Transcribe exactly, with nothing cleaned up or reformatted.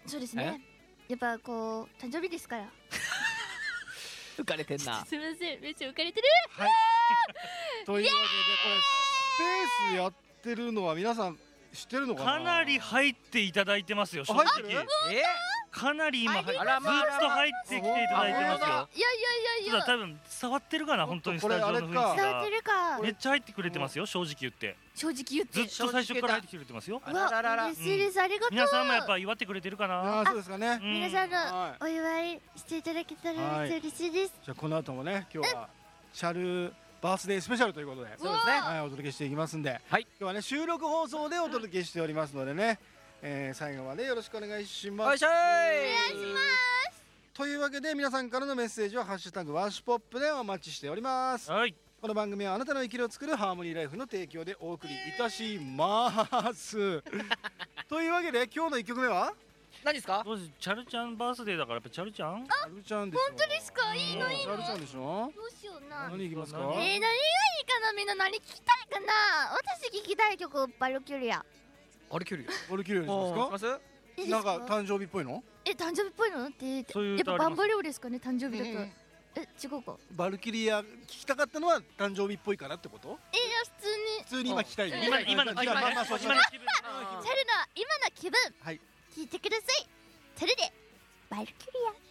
そうですね。やっぱこう誕生日ですから。 浮かれてんな。 すみません、めっちゃ浮かれてる。 はい。というわけでこれスペースやってるのは皆さん知ってるのかな。 かなり入っていただいてますよ。正入ってる直。 えかなり今入ってずっあらまあらまと入ってきていただいてますよ。 いやいやいやいただや。 多分伝わってるかな、本当にスタジオの雰囲気伝わってがるか。 めっちゃ入ってくれてますよ、正直言って。 正直言って。 ずっと最初から入ってきてくれてますよ。 あらららら。 嬉しいです、ありがとう。 皆さんもやっぱ祝ってくれてるかあな。 あそうですかね。 うん皆さんはのお祝いしていただけたらはい嬉しいです。 じゃあこの後もね今日はシャルバースデースペシャルということで、 そうですね。 はいお届けしていきますんで、 はい今日はね収録放送でお届けしておりますのでね、えー、最後までよろしくお願いします。 おいしょい。 お願いします。 というわけで皆さんからのメッセージはハッシュタグワーシュポップでお待ちしております。 はい。 この番組はあなたの生きるを作るハーモニーライフの提供でお送りいたしますというわけで今日のいっきょくめは何ですか？ どうしチャルちゃんバースデーだからやっぱチャルちゃん。 チャルちゃんでしょ。 本当ですか？いいのいいの。 チャルちゃんでしょ。 どうしような。 何いきますか。 何えー、何がいいかな、みんな何聞きたいかな。私聞きたい曲バルキュリア。 あれキュリオルキュリアにしおーますます？ いいですか。なんか誕生日っぽいの。 え、誕生日っぽいのってそういうやっぱ歌ありますバンバリオですかね、誕生日だと。 うんえ、違うか。 バルキリア聞きたかったのは誕生日っぽいからってこと？ え、いや普通に普通に今聞きたい。 今今の気分ね。 まあまあそうそう今の気分。 あーチャルの今の気分はい。 聞いてください。それでバルキュリア。